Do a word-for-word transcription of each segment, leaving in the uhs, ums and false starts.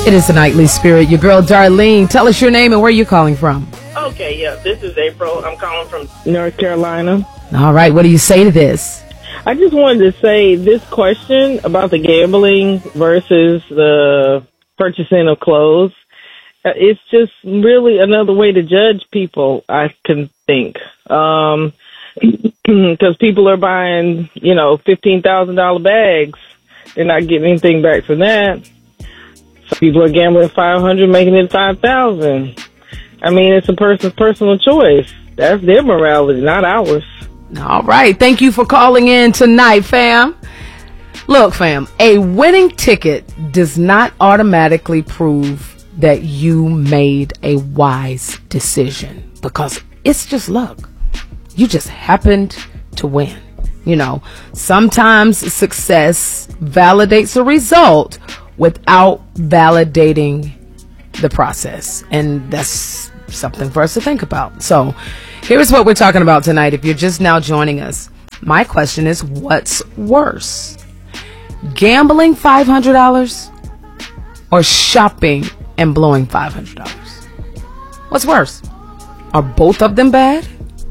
It is the Nightly Spirit. Your girl, Darlene. Tell us your name and where you're calling from. Okay, yeah, this is April. I'm calling from North Carolina. All right, what do you say to this? I just wanted to say this question about the gambling versus the purchasing of clothes. It's just really another way to judge people, I can think. Um, because people are buying, you know, fifteen thousand dollars bags. They're not getting anything back from that. Some people are gambling five hundred dollars, making it five thousand dollars. I mean, it's a person's personal choice. That's their morality, not ours. All right. Thank you for calling in tonight, fam. Look, fam, a winning ticket does not automatically prove that you made a wise decision, because it's just luck. You just happened to win. You know, sometimes success validates a result without validating the process. And that's something for us to think about. So here's what we're talking about tonight. If you're just now joining us, my question is, what's worse? Gambling five hundred dollars or shopping and blowing five hundred dollars? What's worse? Are both of them bad?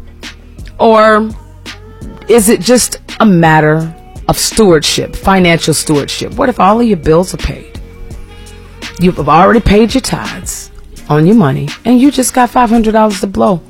Or is it just a matter of stewardship, financial stewardship? What if all of your bills are paid? You've already paid your tithes on your money and you just got five hundred dollars to blow.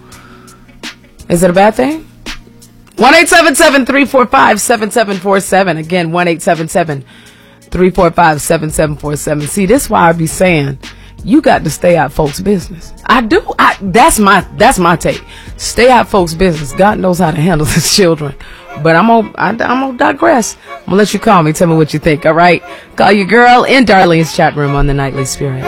Is it a bad thing? one eight seven seven, three four five, seven seven four seven. Again, one eight seven seven, three four five, seven seven four seven. See, this is why I be saying you got to stay out folks' business. I do. I, that's my that's my take. Stay out folks' business. God knows how to handle his children. But I'm gonna I, I'm gonna digress. I'm gonna let you call me. Tell me what you think. All right. Call your girl in Darlene's chat room on the Nightly Spirit.